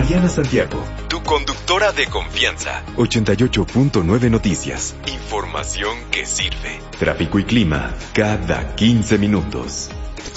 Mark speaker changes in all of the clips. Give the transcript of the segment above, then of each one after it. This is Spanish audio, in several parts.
Speaker 1: Mariana Santiago,
Speaker 2: tu conductora de confianza.
Speaker 1: 88.9 Noticias.
Speaker 2: Información que sirve.
Speaker 1: Tráfico y clima cada 15 minutos.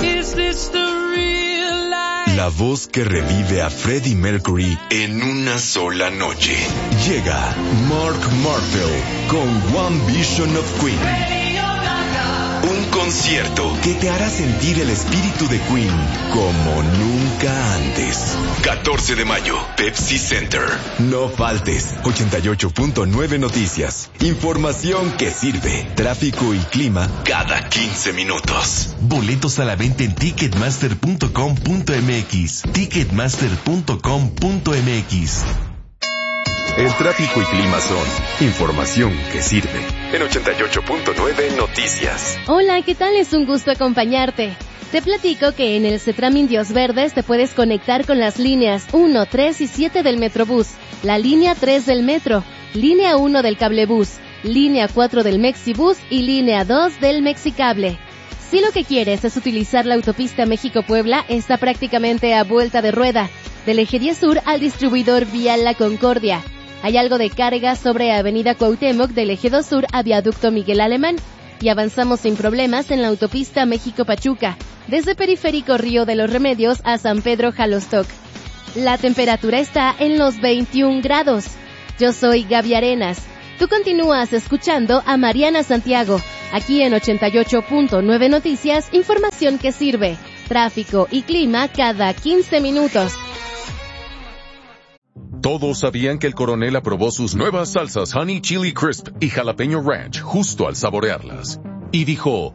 Speaker 2: La voz que revive a Freddie Mercury en una sola noche. Llega Mark Martel con One Vision of Queen. Un concierto que te hará sentir el espíritu de Queen como nunca antes. 14 de mayo, Pepsi Center. No faltes. 88.9 Noticias. Información que sirve. Tráfico y clima cada 15 minutos. Boletos a la venta en ticketmaster.com.mx. Ticketmaster.com.mx.
Speaker 1: El tráfico y clima son información que sirve. En 88.9 Noticias.
Speaker 3: Hola, ¿qué tal? Es un gusto acompañarte. Te platico que en el Cetram Indios Verdes te puedes conectar con las líneas 1, 3 y 7 del Metrobús, la línea 3 del Metro, línea 1 del Cablebús, línea 4 del Mexibús y línea 2 del Mexicable. Si lo que quieres es utilizar la autopista México-Puebla, está prácticamente a vuelta de rueda, del Eje 10 Sur al distribuidor Vial La Concordia. Hay algo de carga sobre Avenida Cuauhtémoc del Eje 2 Sur a Viaducto Miguel Alemán y avanzamos sin problemas en la autopista México-Pachuca, desde Periférico Río de los Remedios a San Pedro Jalostoc. La temperatura está en los 21 grados. Yo soy Gaby Arenas. Tú continúas escuchando a Mariana Santiago, aquí en 88.9 Noticias, información que sirve. Tráfico y clima cada 15 minutos.
Speaker 4: Todos sabían que el coronel aprobó sus nuevas salsas Honey Chili Crisp y Jalapeño Ranch justo al saborearlas. Y dijo,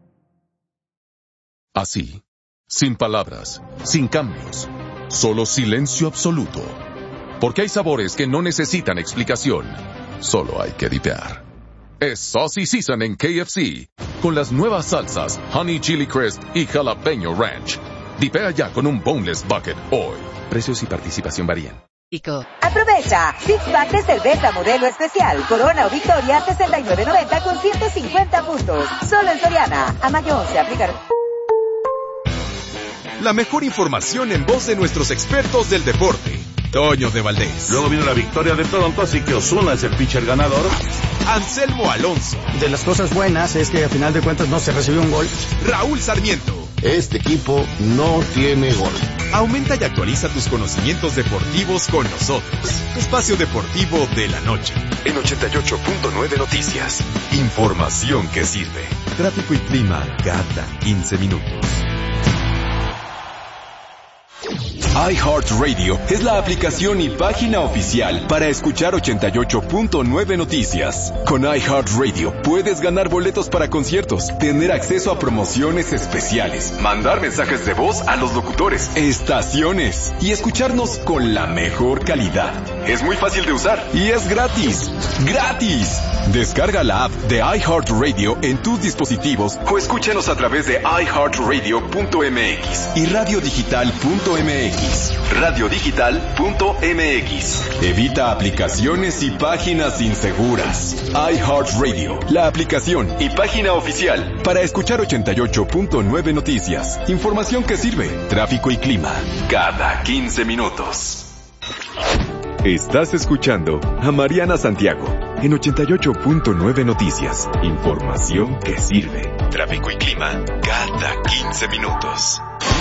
Speaker 4: así, sin palabras, sin cambios, solo silencio absoluto. Porque hay sabores que no necesitan explicación, solo hay que dipear. Es Saucy Season en KFC, con las nuevas salsas Honey Chili Crisp y Jalapeño Ranch. Dipea ya con un Boneless Bucket hoy. Precios y participación varían.
Speaker 5: Aprovecha Six Pack de cerveza modelo especial Corona o Victoria 69.90 con 150 puntos. Solo en Soriana. A mayo 11 aplicar.
Speaker 2: La mejor información en voz de nuestros expertos del deporte. Toño de Valdés.
Speaker 6: Luego vino la victoria de Toronto, así que Ozuna es el pitcher ganador.
Speaker 2: Anselmo Alonso.
Speaker 7: De las cosas buenas es que a final de cuentas no se recibió un gol.
Speaker 2: Raúl Sarmiento.
Speaker 6: Este equipo no tiene gol.
Speaker 2: Aumenta y actualiza tus conocimientos deportivos con nosotros. Espacio Deportivo de la Noche. En 88.9 Noticias. Información que sirve.
Speaker 1: Tráfico y clima cada 15 minutos.
Speaker 2: iHeartRadio es la aplicación y página oficial para escuchar 88.9 Noticias. Con iHeartRadio puedes ganar boletos para conciertos, tener acceso a promociones especiales, mandar mensajes de voz a los locutores, estaciones y escucharnos con la mejor calidad. Es muy fácil de usar y es gratis. ¡Gratis! Descarga la app de iHeartRadio en tus dispositivos o escúchanos a través de iHeartRadio.mx y radiodigital.mx. Radiodigital.mx. Evita aplicaciones y páginas inseguras. iHeartRadio, la aplicación y página oficial para escuchar 88.9 Noticias. Información que sirve. Tráfico y clima cada 15 minutos.
Speaker 1: Estás escuchando a Mariana Santiago en 88.9 Noticias. Información que sirve.
Speaker 2: Tráfico y clima cada 15 minutos.